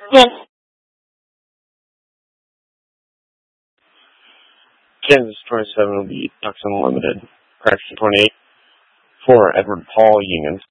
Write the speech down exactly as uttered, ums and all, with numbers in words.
Yes. Kansas twenty-seven will be Ducks Unlimited. Correction twenty-eight for Edward Paul Unions.